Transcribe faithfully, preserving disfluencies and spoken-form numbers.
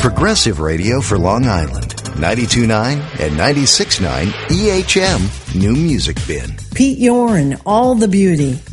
Progressive Radio for Long Island. ninety-two point nine and ninety-six point nine E H M New Music Bin. Pete Yorn, All the Beauty.